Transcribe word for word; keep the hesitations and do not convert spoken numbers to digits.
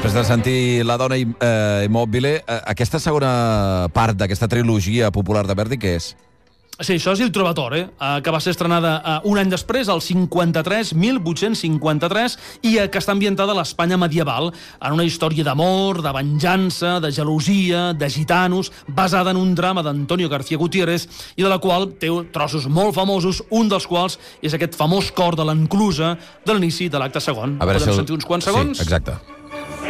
Després de sentir La dona eh, immòbile, eh, aquesta segona part d'aquesta trilogia popular de Verdi, què és? Sí, això és Il Trovatore, eh, que va ser estrenada eh, un any després, el cinquanta-tres, mil vuit-cents cinquanta-tres, i eh, que està ambientada a l'Espanya medieval, en una història d'amor, de venjança, de gelosia, de gitanos, basada en un drama d'Antonio García Gutiérrez, i de la qual té trossos molt famosos, un dels quals és aquest famós cor de l'enclusa de l'inici de l'acte segon. A veure Podem si el... sentir uns quants segons? Sí, exacte.